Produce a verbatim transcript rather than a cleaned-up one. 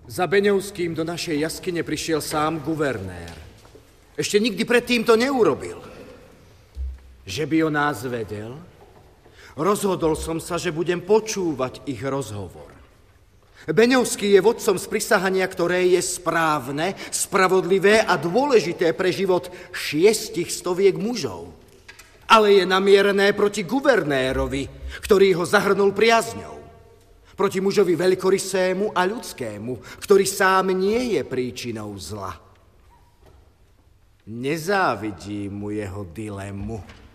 Za Beňovským do našej jaskyne prišiel sám guvernér. Ešte nikdy predtým to neurobil. Že by o nás vedel, rozhodol som sa, že budem počúvať ich rozhovor. Beňovský je vodcom sprisahania, ktoré je správne, spravodlivé a dôležité pre život šiestich stoviek mužov. Ale je namierené proti guvernérovi, ktorý ho zahrnul priazňou. Proti mužovi veľkorysému a ľudskému, ktorý sám nie je príčinou zla. Nezávidím mu jeho dilemu.